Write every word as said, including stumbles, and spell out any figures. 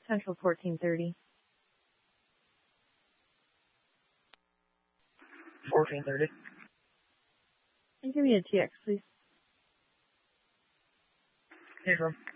Central fourteen thirty. fourteen thirty. And give me a T X, please. Here, from.